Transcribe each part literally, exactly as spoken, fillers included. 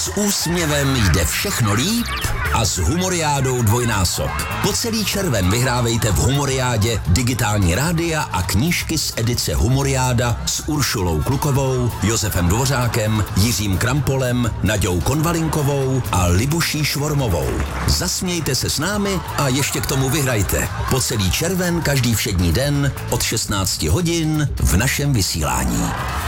S úsměvem jde všechno líp a s Humoriádou dvojnásob. Po celý červen vyhrávejte v Humoriádě digitální rádia a knížky z edice Humoriáda s Uršulou Klukovou, Josefem Dvořákem, Jiřím Krampolem, Naďou Konvalinkovou a Libuší Švormovou. Zasmějte se s námi a ještě k tomu vyhrajte. Po celý červen každý všední den od šestnácti hodin v našem vysílání.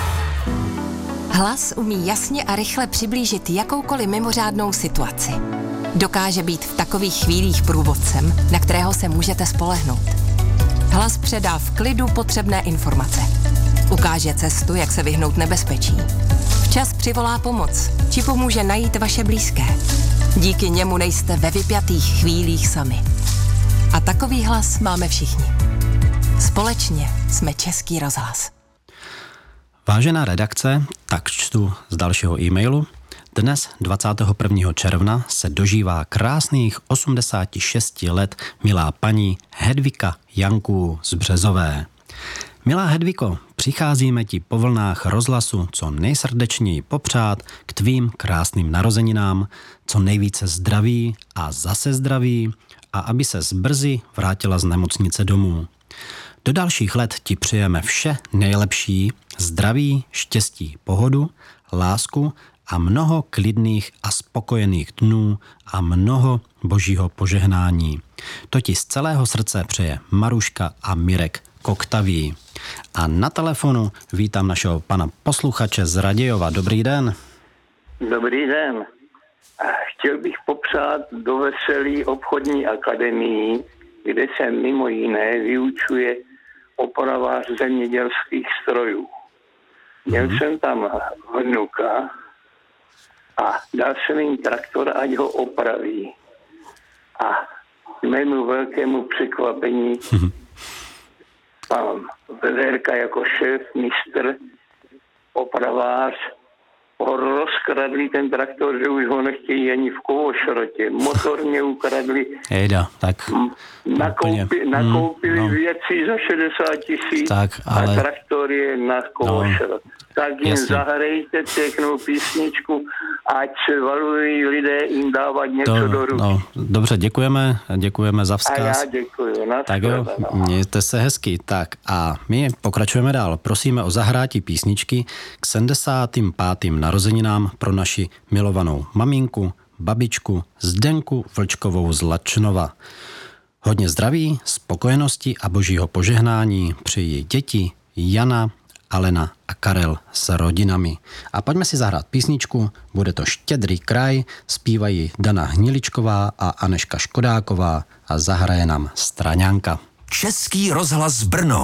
Hlas umí jasně a rychle přiblížit jakoukoliv mimořádnou situaci. Dokáže být v takových chvílích průvodcem, na kterého se můžete spolehnout. Hlas předá v klidu potřebné informace. Ukáže cestu, jak se vyhnout nebezpečí. Včas přivolá pomoc, či pomůže najít vaše blízké. Díky němu nejste ve vypjatých chvílích sami. A takový hlas máme všichni. Společně jsme Český rozhlas. Vážená redakce, tak čtu z dalšího e-mailu. Dnes, dvacátého prvního června, se dožívá krásných osmdesáti šesti let milá paní Hedvika Janků z Březové. Milá Hedviko, přicházíme ti po vlnách rozhlasu co nejsrdečněji popřát k tvým krásným narozeninám, co nejvíce zdraví a zase zdraví a aby ses brzy vrátila z nemocnice domů. Do dalších let ti přejeme vše nejlepší, zdraví, štěstí, pohodu, lásku a mnoho klidných a spokojených dnů a mnoho božího požehnání. To ti z celého srdce přeje Maruška a Mirek Koktaví. A na telefonu vítám našeho pana posluchače z Radějova. Dobrý den. Dobrý den. Chtěl bych popřát do Veselí obchodní akademii, kde se mimo jiné vyučuje opravář zemědělských strojů. Měl hmm. jsem tam vnuka a dal jsem jim traktor, ať ho opraví. A k mému velkému překvapení hmm. pan Vezérka jako šéf, mistr, opravář, ho rozkradli ten traktor, že už ho nechtějí ani v kovošrotě. Motor mě ukradli. Ejda, tak Nakoupi, nakoupili mm, no. věci za šedesát tisíc ale... a traktor je na kovošrot. No. Tak jim jasně. Zahrajte pěknou písničku, ať se valují lidé jim dávat něco to, do ruky. No, dobře, děkujeme, děkujeme za vzkaz. A já děkuju. Tak jo, mějte se hezky. Tak a my pokračujeme dál. Prosíme o zahrátí písničky k sedmdesátým pátým narozeninám pro naši milovanou maminku, babičku Zdenku Vlčkovou z Lačnova. Hodně zdraví, spokojenosti a božího požehnání přeji děti Jana, Alena a Karel s rodinami. A pojďme si zahrát písničku, bude to Štědrý kraj, zpívají Dana Hniličková a Aneška Škodáková a zahraje nám Straňánka. Český rozhlas Brno.